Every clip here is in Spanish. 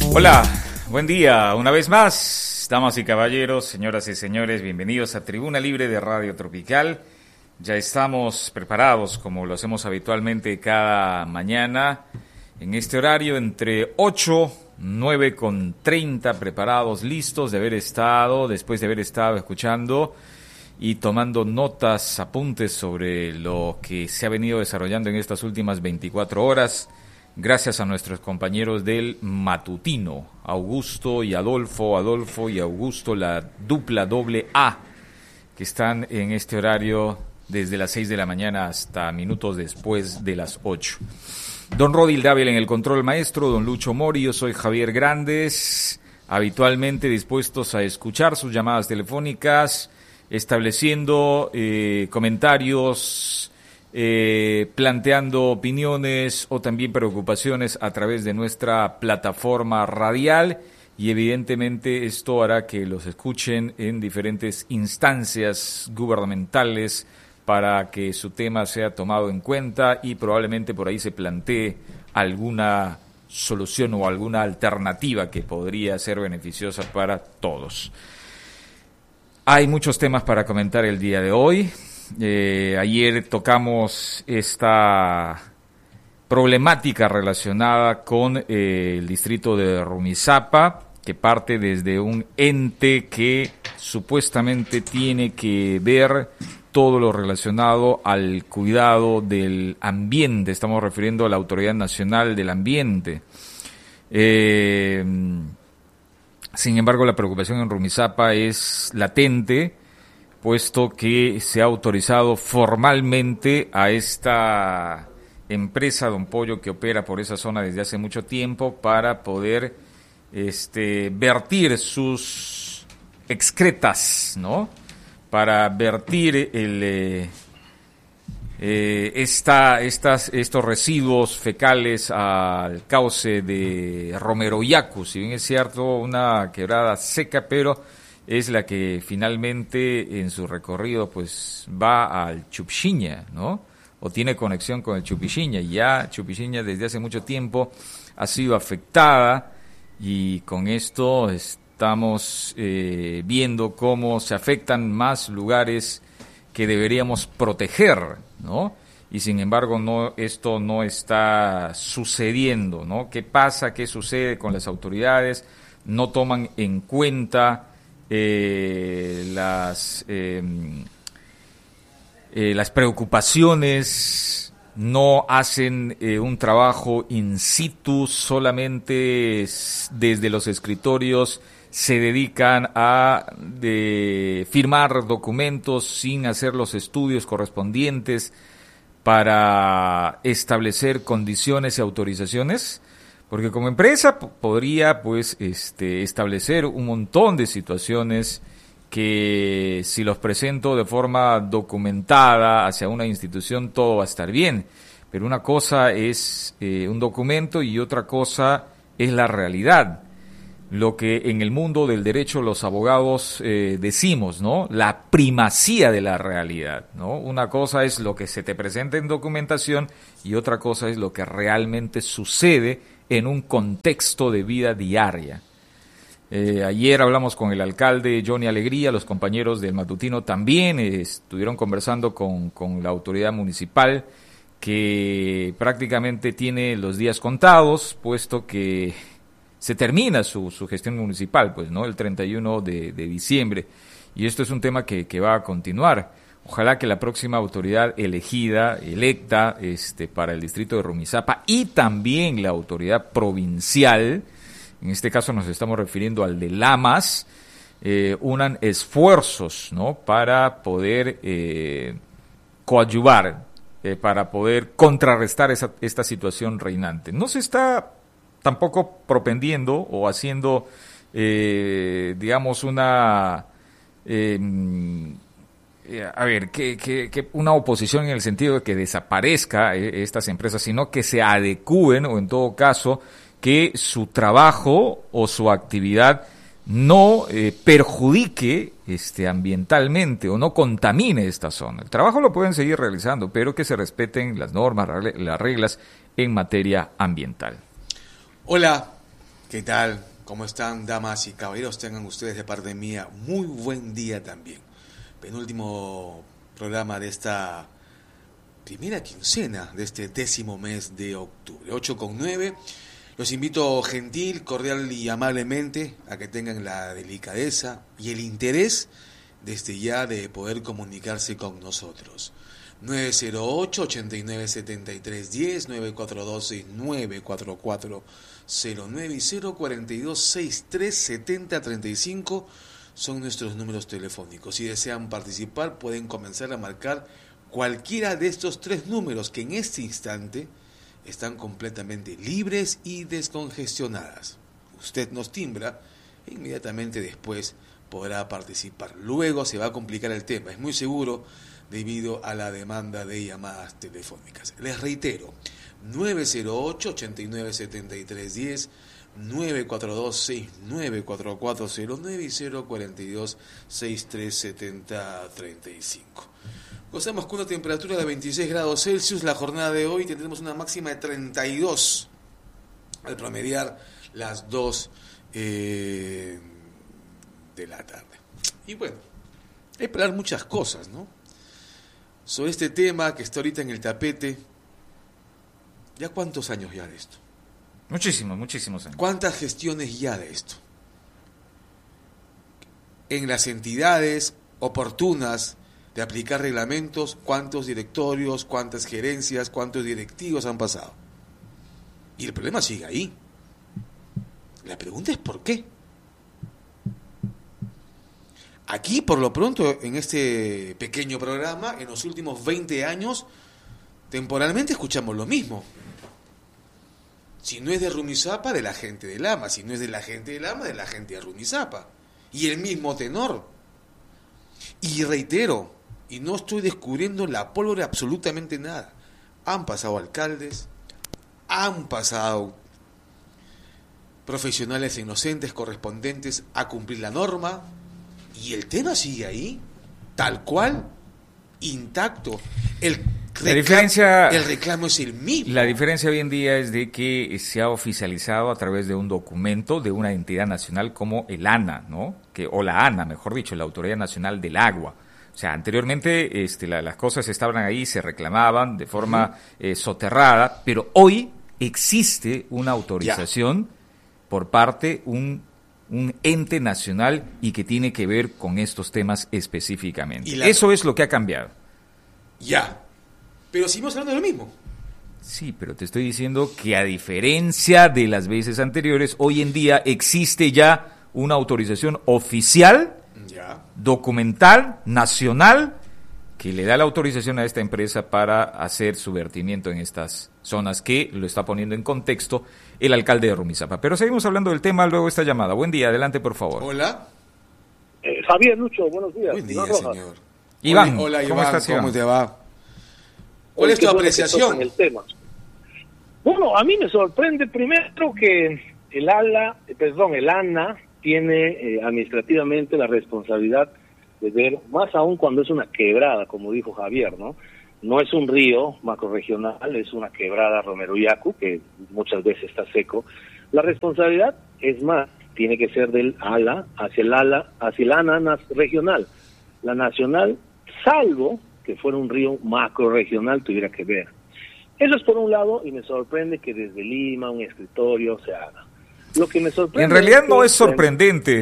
Hola, buen día una vez más, damas y caballeros, señoras y señores, bienvenidos a Tribuna Libre de Radio Tropical. Ya estamos preparados, como lo hacemos habitualmente cada mañana, en este horario entre 8, 9:30, preparados, listos después de haber estado escuchando y tomando notas, apuntes sobre lo que se ha venido desarrollando en estas últimas 24 horas. Gracias a nuestros compañeros del matutino, Augusto y Adolfo y Augusto, la dupla doble A, que están en este horario desde las 6 de la mañana hasta minutos después de las 8. Don Rodil Dávila en el control maestro, don Lucho Mori, yo soy Javier Grandes, habitualmente dispuestos a escuchar sus llamadas telefónicas, estableciendo comentarios, planteando opiniones o también preocupaciones a través de nuestra plataforma radial, y evidentemente esto hará que los escuchen en diferentes instancias gubernamentales para que su tema sea tomado en cuenta y probablemente por ahí se plantee alguna solución o alguna alternativa que podría ser beneficiosa para todos. Hay muchos temas para comentar el día de hoy. Ayer tocamos esta problemática relacionada con el distrito de Rumizápa, que parte desde un ente que supuestamente tiene que ver todo lo relacionado al cuidado del ambiente. Estamos refiriendo a la Autoridad Nacional del Ambiente. Sin embargo, la preocupación en Rumizápa es latente, puesto que se ha autorizado formalmente a esta empresa Don Pollo, que opera por esa zona desde hace mucho tiempo, para poder vertir sus excretas, ¿no? Para vertir estos residuos fecales al cauce de Romeroyacu. Si bien es cierto, una quebrada seca, pero es la que finalmente en su recorrido pues va al Chupixinha, ¿no? O tiene conexión con el Chupixinha. Ya Chupixinha desde hace mucho tiempo ha sido afectada, y con esto estamos viendo cómo se afectan más lugares que deberíamos proteger, ¿no? Y sin embargo esto no está sucediendo, ¿no? ¿Qué pasa? ¿Qué sucede con las autoridades? No toman en cuenta las preocupaciones, no hacen un trabajo in situ, solamente desde los escritorios se dedican a firmar documentos sin hacer los estudios correspondientes para establecer condiciones y autorizaciones, porque como empresa podría pues establecer un montón de situaciones que, si los presento de forma documentada hacia una institución, todo va a estar bien, pero una cosa es un documento y otra cosa es la realidad. Lo que en el mundo del derecho los abogados decimos, ¿no? La primacía de la realidad, ¿no? Una cosa es lo que se te presenta en documentación y otra cosa es lo que realmente sucede en un contexto de vida diaria. Ayer hablamos con el alcalde Johnny Alegría, los compañeros del matutino también estuvieron conversando con la autoridad municipal, que prácticamente tiene los días contados, puesto que se termina su gestión municipal, pues, ¿no? El 31 de diciembre. Y esto es un tema que va a continuar. Ojalá que la próxima autoridad electa para el distrito de Rumizápa, y también la autoridad provincial, en este caso nos estamos refiriendo al de Lamas, unan esfuerzos, ¿no? Para poder coadyuvar, para poder contrarrestar esta situación reinante. No se está tampoco propendiendo o haciendo, digamos, una una oposición en el sentido de que desaparezca estas empresas, sino que se adecúen, o en todo caso que su trabajo o su actividad no perjudique ambientalmente o no contamine esta zona. El trabajo lo pueden seguir realizando, pero que se respeten las normas, las reglas en materia ambiental. Hola, ¿Qué tal? ¿Cómo están, damas y caballeros? Tengan ustedes de parte mía muy buen día también. Penúltimo programa de esta primera quincena de este 10º mes de octubre, 8:09. Los invito gentil, cordial y amablemente a que tengan la delicadeza y el interés desde ya de poder comunicarse con nosotros. 908-897310, 942-694409 y 042-637035 son nuestros números telefónicos. Si desean participar, pueden comenzar a marcar cualquiera de estos 3 números que en este instante están completamente libres y descongestionadas. Usted nos timbra e inmediatamente después podrá participar. Luego se va a complicar el tema, es muy seguro, debido a la demanda de llamadas telefónicas. Les reitero, 908-897310, 942-694409 y 042-637035. Gozamos con una temperatura de 26 grados Celsius. La jornada de hoy tendremos una máxima de 32 al promediar las 2 de la tarde. Y bueno, hay para hablar muchas cosas, ¿no? Sobre este tema que está ahorita en el tapete. ¿Ya cuántos años ya de esto? Muchísimos años. ¿Cuántas gestiones ya de esto? En las entidades oportunas de aplicar reglamentos, ¿cuántos directorios, cuántas gerencias, cuántos directivos han pasado? Y el problema sigue ahí. La pregunta es ¿por qué? Aquí, por lo pronto, en este pequeño programa, en los últimos 20 años, temporalmente escuchamos lo mismo. Si no es de Rumisapa, de la gente de Lama. Si no es de la gente de Lama, de la gente de Rumisapa. Y el mismo tenor. Y reitero, y no estoy descubriendo la pólvora absolutamente nada. Han pasado alcaldes, han pasado profesionales inocentes correspondientes a cumplir la norma, y el tema sigue ahí, tal cual, intacto. El reclamo es el mismo. La diferencia hoy en día es de que se ha oficializado a través de un documento de una entidad nacional como el ANA, ¿no? O la ANA, mejor dicho, la Autoridad Nacional del Agua. O sea, anteriormente las cosas estaban ahí, se reclamaban de forma soterrada, pero hoy existe una autorización por parte un ente nacional y que tiene que ver con estos temas específicamente. Eso es lo que ha cambiado. Ya, pero seguimos hablando de lo mismo. Sí, pero te estoy diciendo que a diferencia de las veces anteriores, hoy en día existe ya una autorización oficial, documental, nacional, que le da la autorización a esta empresa para hacer su vertimiento en estas zonas, que lo está poniendo en contexto el alcalde de Rumisapa. Pero seguimos hablando del tema luego de esta llamada. Buen día, adelante por favor. Hola. Javier, Lucho, buenos días. Buen día, señor. Iván, hola, ¿cómo estás, Iván? ¿Cómo te va? ¿Cuál es tu apreciación? El tema. Bueno, a mí me sorprende primero que el ANA tiene administrativamente la responsabilidad de ver, más aún cuando es una quebrada, como dijo Javier, ¿no? No es un río macrorregional, es una quebrada Romeroyacu, que muchas veces está seco. La responsabilidad, es más, tiene que ser del ALA hacia el ANA regional. La nacional, salvo que fuera un río macrorregional, tuviera que ver. Eso es por un lado, y me sorprende que desde Lima un escritorio se haga. Lo que me sorprende en realidad no es sorprendente,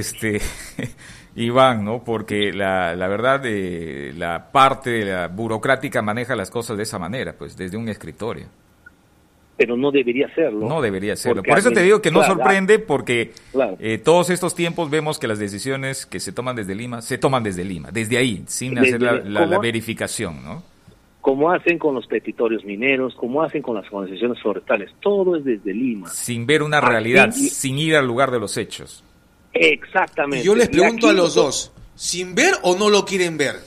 Iván, ¿no? Porque la verdad, la parte la burocrática maneja las cosas de esa manera, pues desde un escritorio. Pero no debería serlo. No debería serlo. Por eso te digo que no sorprende, porque todos estos tiempos vemos que las decisiones que se toman desde Lima, desde ahí, sin hacer la verificación, ¿no? Como hacen con los petitorios mineros, como hacen con las concesiones forestales, todo es desde Lima. Sin ver una realidad, sin ir al lugar de los hechos. Exactamente. Y yo les pregunto a los dos, ¿sin ver o no lo quieren ver?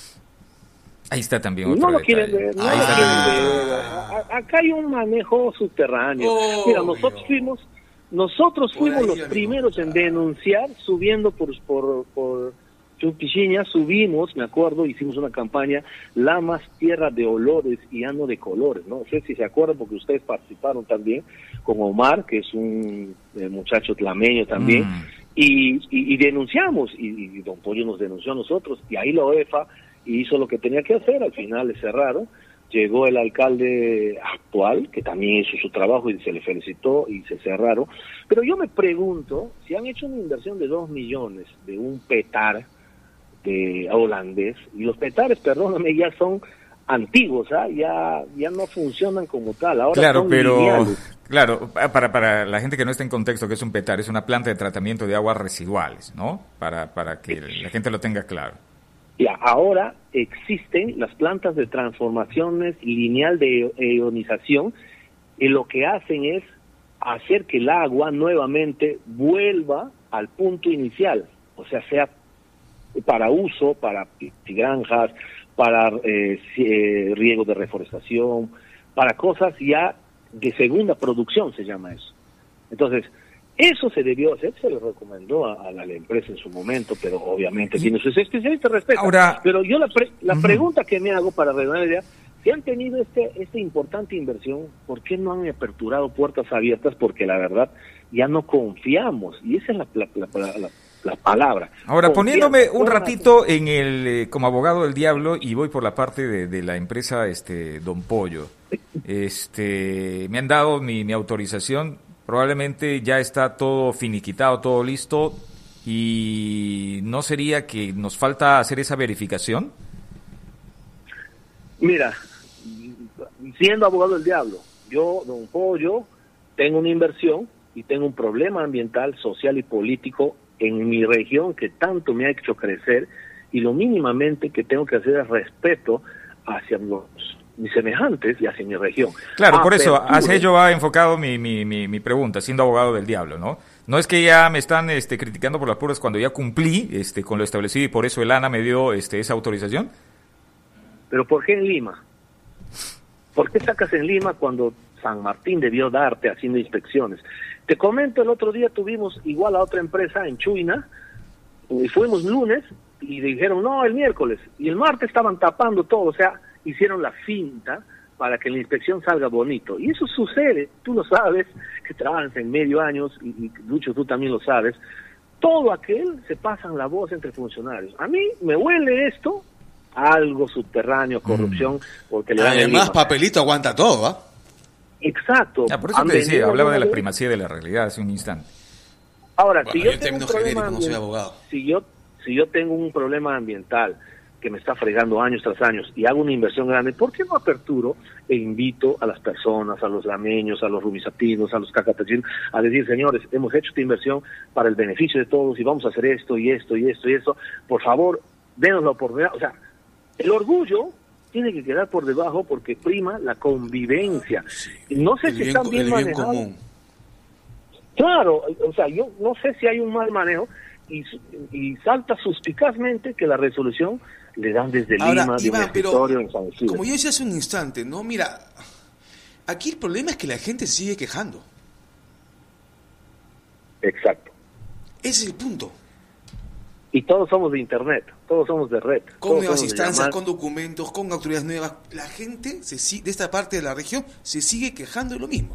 Ahí está también otro detalle. Quieren ver, no lo quieren ver. Acá hay un manejo subterráneo. Mira, nosotros fuimos los primeros en denunciar, subiendo por Chuquichiña subimos, me acuerdo, hicimos una campaña, Lamas, tierra de olores y ano de colores, ¿no? No sé si se acuerdan porque ustedes participaron también con Omar, que es un muchacho tlameño también, y denunciamos, y don Pollo nos denunció a nosotros, y ahí la OEFA hizo lo que tenía que hacer, al final le cerraron, llegó el alcalde actual, que también hizo su trabajo y se le felicitó y se cerraron, pero yo me pregunto, si han hecho una inversión de 2 millones de un petar holandés, y los petares, perdóname, ya son antiguos, ya no funcionan como tal, ahora claro, son pero lineales. claro, para la gente que no está en contexto, que es un petar, es una planta de tratamiento de aguas residuales, ¿no? Para que la gente lo tenga claro. Ya, ahora existen las plantas de transformaciones lineal de ionización, y lo que hacen es hacer que el agua nuevamente vuelva al punto inicial, o sea para uso, para granjas, para riego de reforestación, para cosas ya de segunda producción se llama eso. Entonces, eso se debió hacer, se le recomendó a la empresa en su momento, pero obviamente tiene sus especialistas, respeto. Ahora, pero yo la pregunta que me hago para redondear la idea, si han tenido esta importante inversión, ¿por qué no han aperturado puertas abiertas? Porque la verdad ya no confiamos, y esa es la palabra. Ahora, poniéndome un Confianza. ratito en como abogado del diablo, y voy por la parte de la empresa Don Pollo, me han dado mi autorización, probablemente ya está todo finiquitado, todo listo, y ¿no sería que nos falta hacer esa verificación? Mira, siendo abogado del diablo, yo, don Pollo, tengo una inversión y tengo un problema ambiental, social y político en mi región que tanto me ha hecho crecer, y lo mínimamente que tengo que hacer es respeto hacia mis semejantes y hacia mi región. Claro, por eso, hacia ello va enfocado mi pregunta, siendo abogado del diablo, ¿no? No es que ya me están criticando por las puras cuando ya cumplí con lo establecido, y por eso el ANA me dio esa autorización. ¿Pero por qué en Lima? ¿Por qué sacas en Lima cuando San Martín debió darte haciendo inspecciones? Te comento, el otro día tuvimos igual a otra empresa en Chuina, y fuimos lunes, y dijeron, no, el miércoles, y el martes estaban tapando todo, o sea, hicieron la finta para que la inspección salga bonito, y eso sucede, tú lo sabes, que trabajas en medio años, y Lucho, tú también lo sabes, todo aquel se pasan la voz entre funcionarios. A mí me huele esto, algo subterráneo, corrupción, porque le dan además papelito aguanta todo, ¿ah? Exacto. Por eso te decía, hablaba de la primacía de la realidad hace un instante. Ahora, bueno, si yo tengo un problema no soy abogado. si yo tengo un problema ambiental que me está fregando años tras años y hago una inversión grande, ¿por qué no aperturo e invito a las personas, a los lameños, a los rumizatinos, a los cacatachinos, a decir, señores, hemos hecho esta inversión para el beneficio de todos y vamos a hacer esto y esto y esto y eso, por favor, denos la oportunidad? O sea, el orgullo tiene que quedar por debajo porque prima la convivencia. No sé si están bien manejados. Claro, o sea, yo no sé si hay un mal manejo y salta suspicazmente que la resolución le dan desde ahora, Lima, Iván, de un escritorio en San Isidro. Como yo decía hace un instante, no, mira, aquí el problema es que la gente se sigue quejando. Exacto. Ese es el punto. Y todos somos de internet, todos somos de red. Con nuevas instancias, con documentos, con autoridades nuevas. La gente de esta parte de la región se sigue quejando de lo mismo.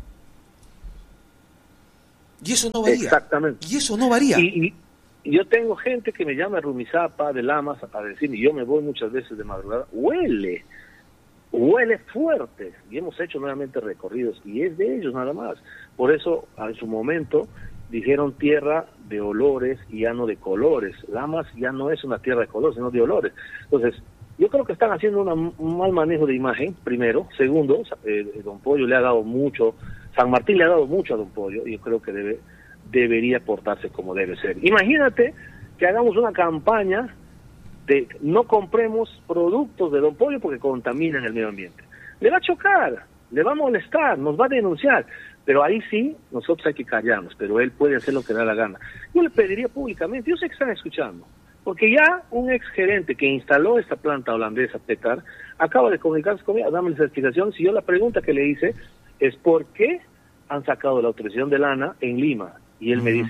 Y eso no varía. Exactamente. Y eso no varía. Y yo tengo gente que me llama Rumizapa, de Lamas, a decirme, yo me voy muchas veces de madrugada, huele fuerte. Y hemos hecho nuevamente recorridos, y es de ellos nada más. Por eso, en su momento, dijeron tierra de olores y ya no de colores. Lamas ya no es una tierra de colores, sino de olores. Entonces, yo creo que están haciendo un mal manejo de imagen, primero. Segundo, don Pollo le ha dado mucho, San Martín le ha dado mucho a don Pollo, y yo creo que debería portarse como debe ser. Imagínate que hagamos una campaña de no compremos productos de don Pollo porque contaminan el medio ambiente. Le va a chocar, le va a molestar, nos va a denunciar, pero ahí sí, nosotros hay que callarnos, pero él puede hacer lo que le da la gana. Yo le pediría públicamente, yo sé que están escuchando, porque ya un ex gerente que instaló esta planta holandesa, Petar, acaba de comunicarse conmigo, dame esa explicación. Si yo la pregunta que le hice es ¿por qué han sacado la autorización de lana en Lima? Y él me dice,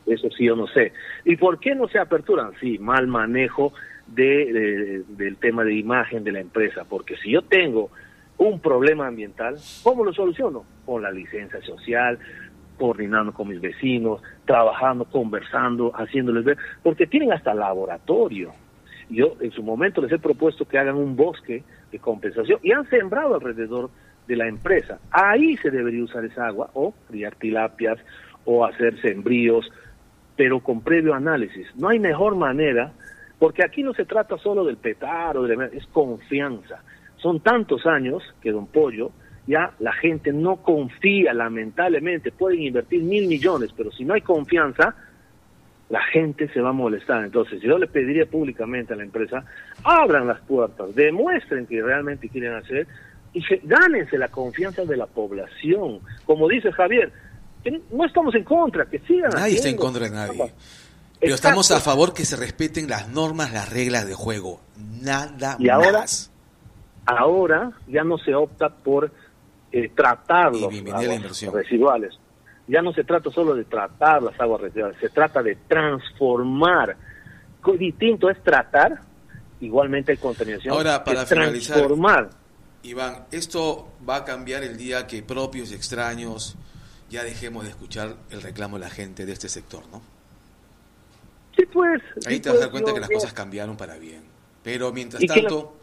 Eso sí yo no sé. ¿Y por qué no se aperturan? Sí, mal manejo del tema de imagen de la empresa, porque si yo tengo un problema ambiental, ¿cómo lo soluciono? Con la licencia social, coordinando con mis vecinos, trabajando, conversando, haciéndoles ver, porque tienen hasta laboratorio. Yo en su momento les he propuesto que hagan un bosque de compensación y han sembrado alrededor de la empresa. Ahí se debería usar esa agua, o criar tilapias, o hacer sembríos, pero con previo análisis. No hay mejor manera, porque aquí no se trata solo del petar, es confianza. Son tantos años que, don Pollo, ya la gente no confía, lamentablemente. Pueden invertir 1.000 millones, pero si no hay confianza, la gente se va a molestar. Entonces, yo le pediría públicamente a la empresa, abran las puertas, demuestren que realmente quieren hacer y gánense la confianza de la población. Como dice Javier, no estamos en contra, que sigan Nadie haciendo. está en contra de nadie. Pero estamos a favor que se respeten las normas, las reglas de juego. Nada y más. Ahora ya no se opta por tratar los aguas residuales. Ya no se trata solo de tratar las aguas residuales, se trata de transformar. Distinto es tratar, igualmente hay contaminación. Ahora, para finalizar, transformar. Iván, esto va a cambiar el día que propios y extraños ya dejemos de escuchar el reclamo de la gente de este sector, ¿no? Sí, pues. Ahí te vas a dar cuenta que las cosas cambiaron para bien. Pero mientras tanto...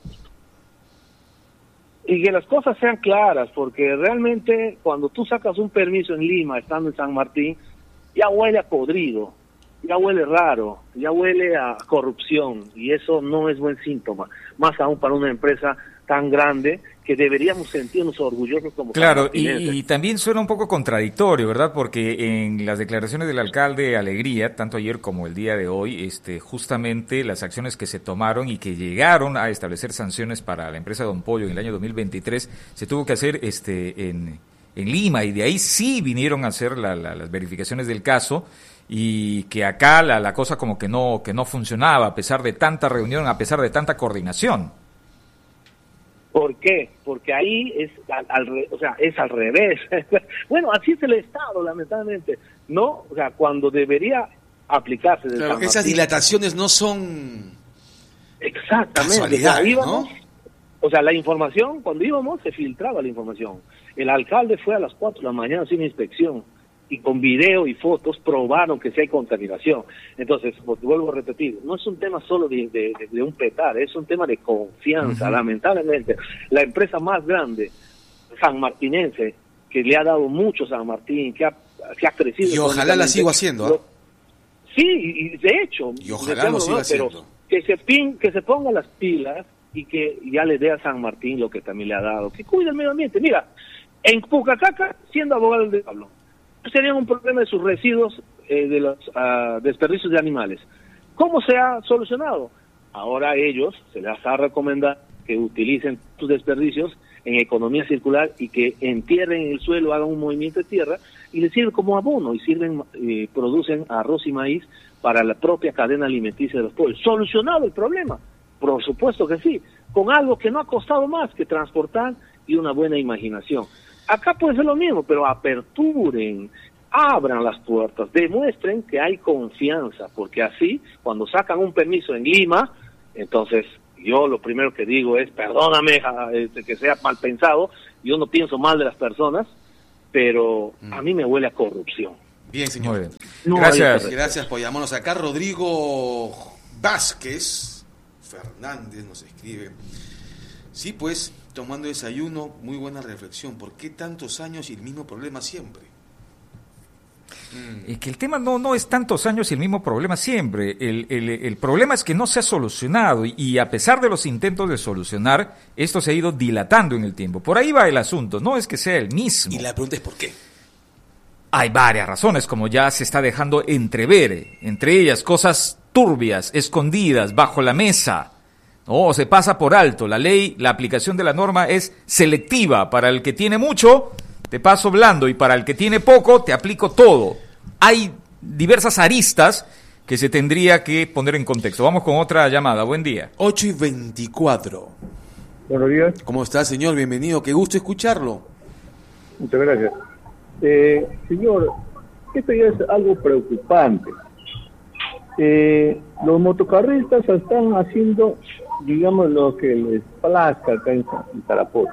Y que las cosas sean claras, porque realmente cuando tú sacas un permiso en Lima, estando en San Martín, ya huele a podrido, ya huele raro, ya huele a corrupción, y eso no es buen síntoma, más aún para una empresa tan grande que deberíamos sentirnos orgullosos como Claro, y también suena un poco contradictorio, ¿verdad? Porque en las declaraciones del alcalde Alegría, tanto ayer como el día de hoy, justamente las acciones que se tomaron y que llegaron a establecer sanciones para la empresa Don Pollo en el año 2023, se tuvo que hacer en Lima, y de ahí sí vinieron a hacer las verificaciones del caso, y que acá la cosa como que no funcionaba, a pesar de tanta reunión, a pesar de tanta coordinación. ¿Por qué? Porque ahí es es al revés. Bueno, así es el Estado, lamentablemente. No, o sea, cuando debería aplicarse... Claro, esas dilataciones no son... Exactamente. Casualidad, íbamos, ¿no? O sea, la información, cuando íbamos, se filtraba la información. El alcalde fue a las 4 de la mañana sin inspección, y con video y fotos probaron que sí hay contaminación. Entonces, vuelvo a repetir, no es un tema solo de un petar, es un tema de confianza. Uh-huh. Lamentablemente, la empresa más grande sanmartinense, que le ha dado mucho San Martín, que ha crecido... Y ojalá la siga haciendo. Sí, y de hecho... Y ojalá lo siga haciendo. Que se ponga las pilas y que ya le dé a San Martín lo que también le ha dado, que cuide el medio ambiente. Mira, en Pucacaca, siendo abogado del diablo, serían un problema de sus residuos, de los desperdicios de animales. ¿Cómo se ha solucionado? Ahora a ellos se les ha recomendado que utilicen sus desperdicios en economía circular y que entierren en el suelo, hagan un movimiento de tierra y les sirven como abono y producen arroz y maíz para la propia cadena alimenticia de los pueblos. ¿Solucionado el problema? Por supuesto que sí, con algo que no ha costado más que transportar y una buena imaginación. Acá puede ser lo mismo, pero aperturen, abran las puertas, demuestren que hay confianza, porque así, cuando sacan un permiso en Lima, entonces yo lo primero que digo es, perdóname que sea mal pensado, yo no pienso mal de las personas, pero a mí me huele a corrupción. Bien, señor. Muy bien. No, gracias por llamarnos acá. Rodrigo Vázquez Fernández nos escribe: sí, pues, tomando desayuno, muy buena reflexión. ¿Por qué tantos años y el mismo problema siempre? Es que el tema no es tantos años y el mismo problema siempre. El problema es que no se ha solucionado, y a pesar de los intentos de solucionar, esto se ha ido dilatando en el tiempo. Por ahí va el asunto, no es que sea el mismo. Y la pregunta es ¿por qué? Hay varias razones, como ya se está dejando entrever, entre ellas cosas turbias, escondidas, bajo la mesa. No, se pasa por alto. La ley, la aplicación de la norma es selectiva. Para el que tiene mucho, te paso blando, y para el que tiene poco, te aplico todo. Hay diversas aristas que se tendría que poner en contexto. Vamos con otra llamada. Buen día. 8:24. Buenos días. ¿Cómo está, señor? Bienvenido. Qué gusto escucharlo. Muchas gracias. Señor, esto ya es algo preocupante. Los motocarristas están haciendo, digamos, lo que les plazca acá en Tarapoto.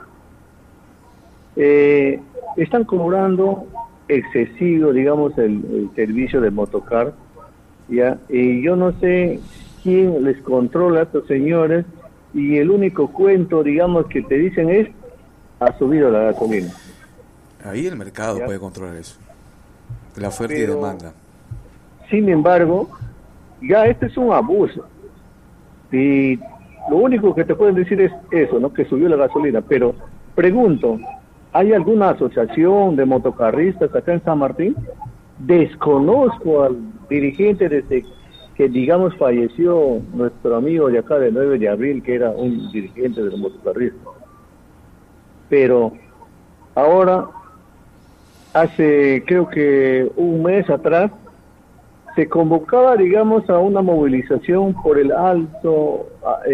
Están cobrando excesivo, digamos, el servicio de motocar, ¿ya? Y yo no sé quién les controla a estos señores, y el único cuento, digamos, que te dicen es: ha subido la gasolina. Ahí el mercado puede controlar eso, la oferta y demanda. Sin embargo, ya este es un abuso, y lo único que te pueden decir es eso, ¿no? Que subió la gasolina. Pero pregunto, ¿hay alguna asociación de motocarristas acá en San Martín? Desconozco al dirigente desde que, digamos, falleció nuestro amigo de acá de 9 de abril, que era un dirigente de los motocarristas. Pero ahora, hace creo que un mes atrás, se convocaba, digamos, a una movilización por el alto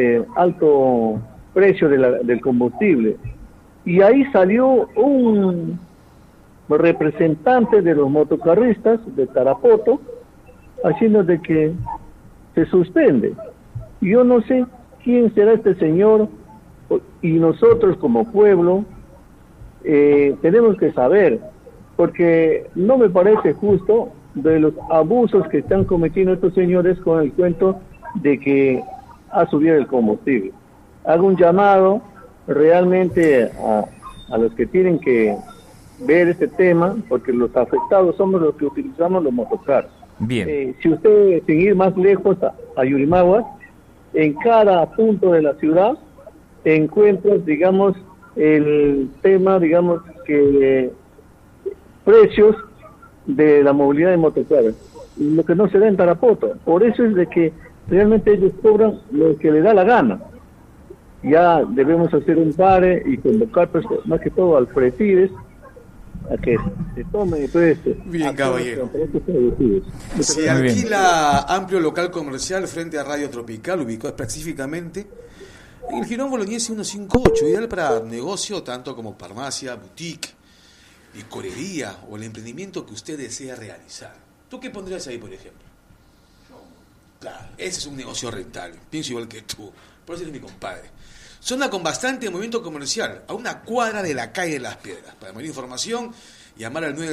precio del combustible. Y ahí salió un representante de los motocarristas de Tarapoto haciendo de que se suspende. Yo no sé quién será este señor, y nosotros como pueblo tenemos que saber, porque no me parece justo de los abusos que están cometiendo estos señores con el cuento de que ha subido el combustible. Hago un llamado realmente a los que tienen que ver este tema, porque los afectados somos los que utilizamos los motocars. Bien. Si usted, sin ir más lejos a Yurimaguas, en cada punto de la ciudad encuentras, digamos, el tema, digamos, que precios de la movilidad de motocars, lo que no se da en Tarapoto. Por eso es de que realmente ellos cobran lo que les da la gana. Ya debemos hacer un pare y convocar, pues, más que todo al Presides, a que se tome bien, caballero. Se alquila amplio local comercial frente a Radio Tropical, ubicado específicamente en el Girón Bolognesi 158, ideal para negocio tanto como farmacia, boutique, licorería o el emprendimiento que usted desea realizar. ¿Tú qué pondrías ahí, por ejemplo? Claro, ese es un negocio rentable, pienso igual que tú, por eso eres mi compadre. Zona con bastante movimiento comercial, a una cuadra de la calle de Las Piedras. Para mayor información, llamar al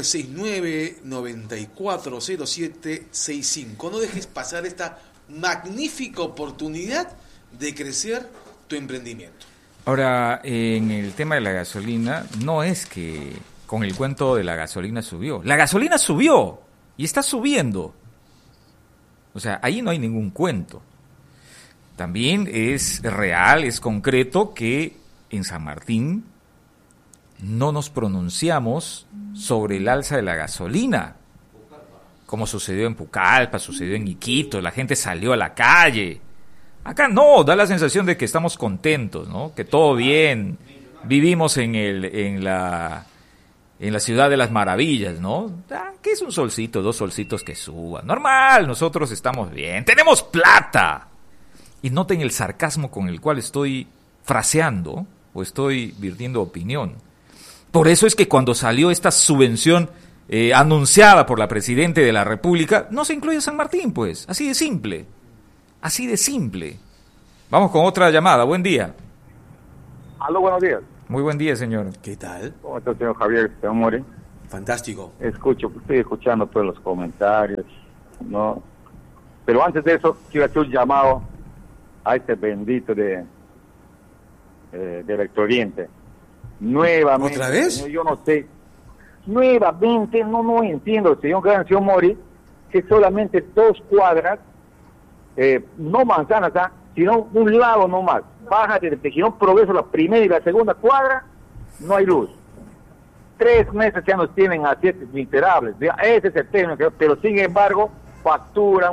969-940765. No dejes pasar esta magnífica oportunidad de crecer tu emprendimiento. Ahora, en el tema de la gasolina, no es que con el cuento de la gasolina subió. La gasolina subió y está subiendo. O sea, ahí no hay ningún cuento. También es real, es concreto que en San Martín no nos pronunciamos sobre el alza de la gasolina, como sucedió en Pucallpa, sucedió en Iquitos, la gente salió a la calle. Acá no, da la sensación de que estamos contentos, ¿no? Que todo bien, vivimos en la ciudad de las maravillas, ¿no? ¿Qué es un solcito, 2 solcitos que suban? Normal, nosotros estamos bien, tenemos plata. Y noten el sarcasmo con el cual estoy fraseando o estoy virtiendo opinión. Por eso es que cuando salió esta subvención anunciada por la Presidenta de la República, no se incluye a San Martín, pues. Así de simple. Así de simple. Vamos con otra llamada. Buen día. Aló, buenos días. Muy buen día, señor. ¿Qué tal? ¿Cómo está, señor Javier? ¿Se muere? Fantástico. Estoy escuchando todos los comentarios, ¿no? Pero antes de eso, quiero hacer un llamado a este bendito de Electrooriente. Nuevamente. ¿Otra vez? Señor, yo no sé. Nuevamente, no entiendo, señor Mori, que solamente 2 cuadras, no manzanas, sino un lado nomás. Bájate de Tejirón Progreso, la primera y la segunda cuadra, no hay luz. 3 meses ya nos tienen así miserables. Ese es el tema, pero sin embargo, facturan,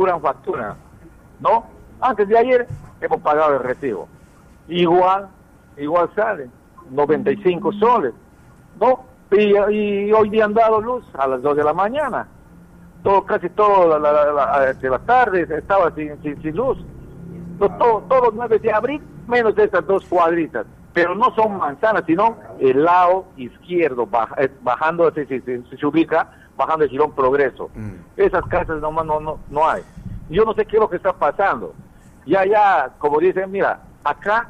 ¿no? Antes de ayer hemos pagado el recibo. Igual sale, 95 soles, ¿no? Y hoy día han dado luz a las 2 de la mañana. Casi toda la tarde estaba sin luz. Todo 9 de abril, menos de estas 2 cuadritas. Pero no son manzanas, sino el lado izquierdo, bajando, se ubica bajando el Girón Progreso. Esas casas nomás no hay. Yo no sé qué es lo que está pasando. Ya, como dicen, mira, acá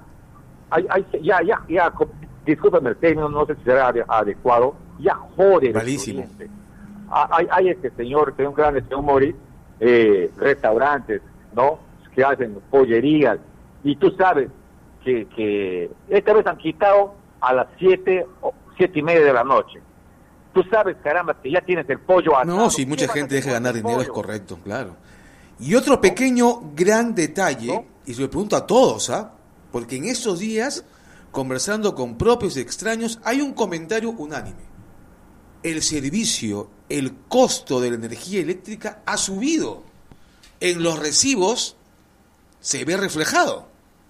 discúlpame el término, no sé si será adecuado, ya jode. Malísimo. Hay este señor grande, señor Mori, restaurantes, ¿no? Que hacen pollerías, y tú sabes que esta vez han quitado a las 7 o 7:30 de la noche. Tú sabes, caramba, que ya tienes el pollo asado. No, si mucha gente deja de ganar dinero, es correcto, claro. Y otro pequeño, gran detalle, ¿no? Y se lo pregunto a todos, porque en estos días, conversando con propios y extraños, hay un comentario unánime. El servicio, el costo de la energía eléctrica ha subido. En los recibos se ve reflejado.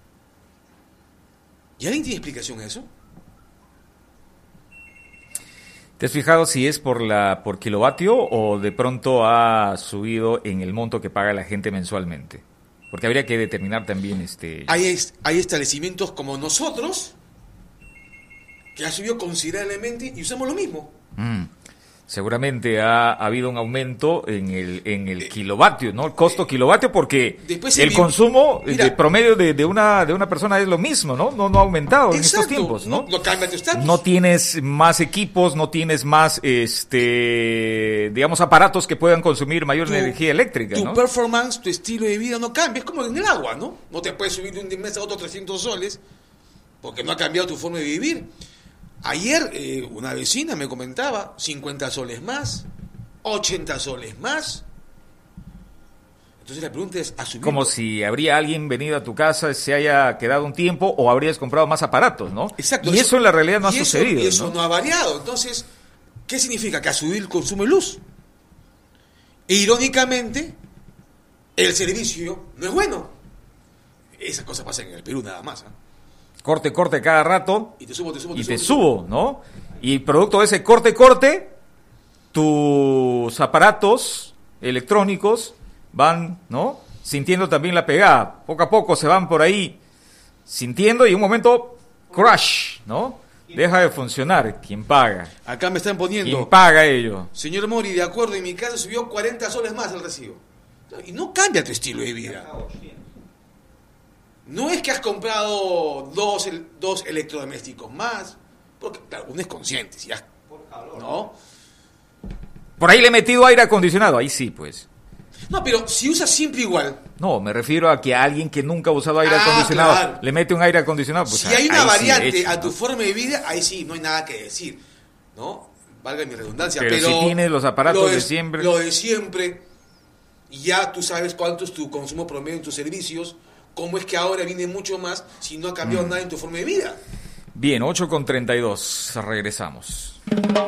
¿Y alguien tiene explicación a eso? ¿Te has fijado si es por kilovatio o de pronto ha subido en el monto que paga la gente mensualmente? Porque habría que determinar también Hay establecimientos como nosotros que ha subido considerablemente y usamos lo mismo. Seguramente ha habido un aumento en el kilovatio, ¿no? El costo kilovatio, porque el consumo de promedio de una persona es lo mismo, ¿no? No ha aumentado. Exacto, en estos tiempos, ¿no? No cambia tu estatus. No tienes más equipos, no tienes más, digamos, aparatos que puedan consumir mayor energía eléctrica, ¿no? Tu performance, tu estilo de vida no cambia. Es como en el agua, ¿no? No te puedes subir de un mes a otro 300 soles porque no ha cambiado tu forma de vivir. Ayer una vecina me comentaba 50 soles más, 80 soles más. Entonces la pregunta es, ¿ha subido? Como si habría alguien venido a tu casa, se haya quedado un tiempo o habrías comprado más aparatos, ¿no? Exacto. Y eso en la realidad no ha sucedido. Y eso no ha variado. Entonces, ¿qué significa? Que ha subido el consumo de luz. E, irónicamente, el servicio no es bueno. Esas cosas pasan en el Perú nada más, Corte cada rato y te subo, ¿no? Y producto de ese corte, tus aparatos electrónicos van, ¿no? Sintiendo también la pegada. Poco a poco se van por ahí sintiendo y en un momento crash, ¿no? Deja de funcionar. ¿Quién paga? Acá me están poniendo. ¿Quién paga ello? Señor Mori, de acuerdo, en mi caso subió 40 soles más el recibo. Y no cambia tu estilo de vida. No es que has comprado dos electrodomésticos más, porque claro, uno es consciente, si has, ¿no? Por ahí le he metido aire acondicionado, ahí sí, pues. No, pero si usas siempre igual. No, me refiero a que a alguien que nunca ha usado aire acondicionado, claro, le mete un aire acondicionado. Pues si hay una variante a tu forma de vida, ahí sí, no hay nada que decir, ¿no? Valga mi redundancia. Pero si tienes los aparatos de siempre. Lo de siempre, ya tú sabes cuánto es tu consumo promedio en tus servicios. ¿Cómo es que ahora viene mucho más si no ha cambiado nada en tu forma de vida? Bien, 8:32, regresamos.